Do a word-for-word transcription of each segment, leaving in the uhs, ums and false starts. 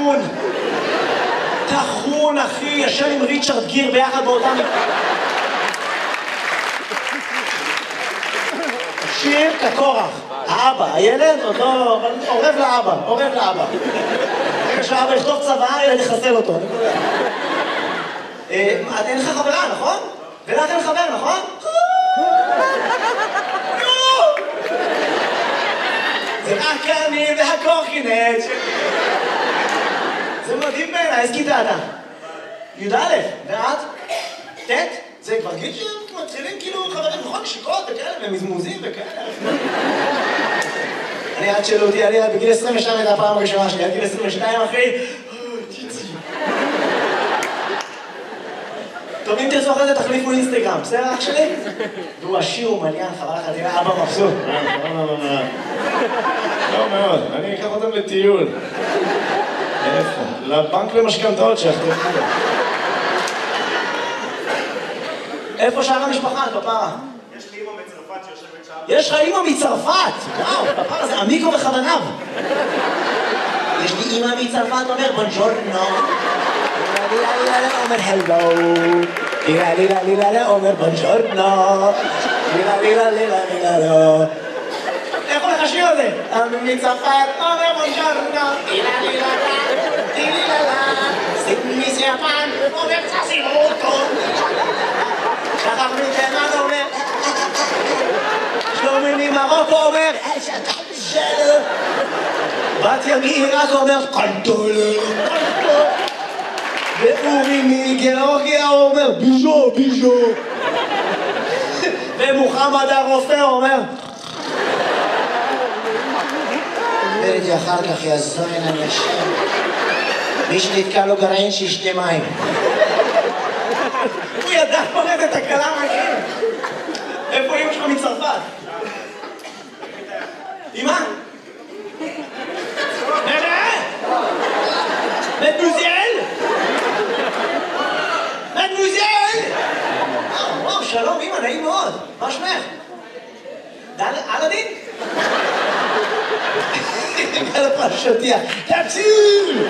טחון. טחון, אחי, ישן עם ריצ'רד גיר ביחד באותם... שיר כקורח. האבא, הילד עוד לא... עורב לאבא, עורב לאבא. רגע שהאבא יכתוב צבא, ילד יחסל אותו. אין לך חברה, נכון? ולך אין חבר, נכון? זה רק אני והקורקינט. זה מדהים בעיניי, איזה כיתה אתה? י"א, ואת? ט'? זה כבר גיל שמתחילים כאילו חברים, נכון? שיקות וכאלה, ומזמוזים וכאלה. אני עד שאלו אותי, אני בגיל עשרים ושתיים הייתה הפעם הראשונה שלי, עד גיל עשרים ושתיים אחי. טוב, אם תרצו אחרי זה תחליפו אינסטגרם, בסדר אח שלי? והוא עשיר ומעניין, חבל לך, תראה, אבא מבסוט. לא מאוד, אני אקח אותם לטיול. איפה? לבנק למשכנתאות שאחתם. איפה שאר המשפחה, כפרה? יש לי אמא מצרפת שיושבת שם. יש לך אמא מצרפת! וואו, כפרה, זה עמיקו בכווניו. יש לי אמא מצרפת, אומר בונג'ורנו. אומר הלו. לילה לילה לילה אומר בונג'ורנו. לילה לילה לילה לילה. איך הולך השיר הזה? אמא מצרפת, אומר בונג'ורנו. לילה לילה לילה לילה. סימיס יפן, אומר צסימוטו. שחר מתימן אומר, שלומי ממרוקו אומר, שלום. בת ימי רק אומר, קנטולה, קנטולה. ואורי מגיאורגיה אומר, ביז'ו, ביז'ו. ומוחמד הרופא אומר, וראיתי אחר כך יזוין אנשים. מי שנתקע לו גרעין שישתה מים. הוא ידע פורט את הקלה מהכם. איפה אמא שלך מצרפת? אמא? נראה? מדמוזל? מדמוזל? וואו, שלום אמא, נעים מאוד. מה שמך? אלאדין? על הפרשתיה. תציל!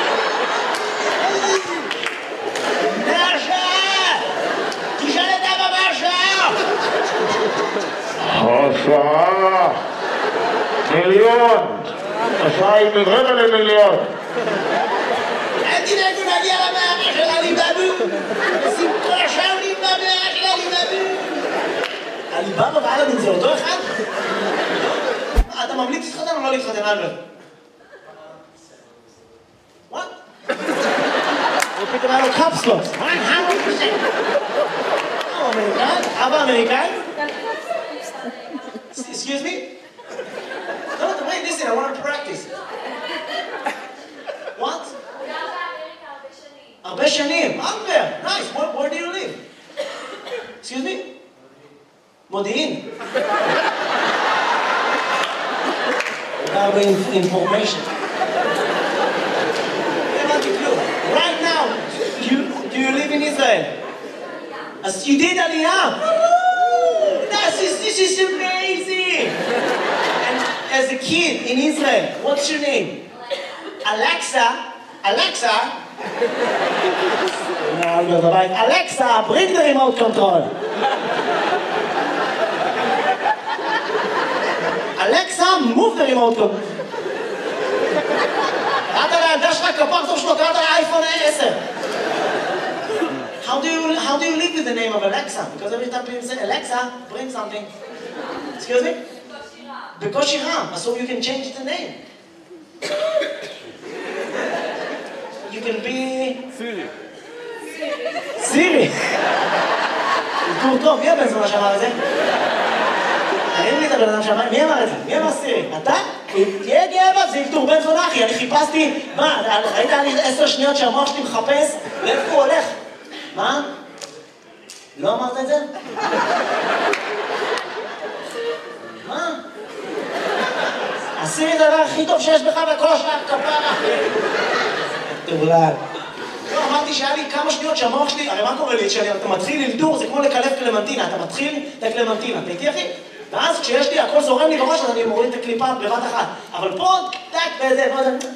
השעה מיליון, השעה היא מרבע למיליון. אל תדאגו להגיע למערה של עליבאבו. שים כל השעה במערה של עליבאבו. עליבאבו ואלאדין זה אותו אחד? אתה ממליץ להתחתן או לא להתחתן, אלברט? וואט? הוא פתאום היה לו קפסלוס. הוא אמריקאי? אבא אמריקאי? Excuse me? No, wait, listen, I want to practice. What? הרבה שנים. הרבה. Nice. Where, where do you live? Excuse me? מודיעין. הרבה information. Right now, you, do you live in Israel? As you did Aliyah. This is, this is amazing! And as a kid in Israel, what's your name? Alexa. Alexa. Alexa, bring the remote control. Alexa, move the remote control. קראת לילדה שלך כפר טוב שלו, קראת לאייפון עשר. How do you how do you live with the name of Alexa? Because every time people say Alexa, bring something. Excuse me? בקושי רם. So you can change the name. You can be Siri. Siri. טוב, מי הבן זונה שאמר את זה? אין לי את הבן אדם שאמר, מי אמר את זה? מי אמר סירי? אתה? תהיה גאה, זה ילתור בן זונה אחי, אני חיפשתי, מה, ראית לי עשר שניות שהמוח שלי מחפש? לאיפה הוא הולך? מה? לא אמרת את זה? מה? עשירי את הדבר הכי טוב שיש בך וכל השאר כפרה. תאולל. לא, אמרתי שהיה לי כמה שניות שהמוח שלי, הרי מה קורה לי? כשאתה מתחיל ללדור, זה כמו לקלף קלמנטינה, אתה מתחיל את הקלמנטינה, אתה איתי אחי? ואז כשיש לי הכל זורם לי בראש, אז אני מוריד את הקליפה בבת אחת. אבל פה, טק, וזה, וזה...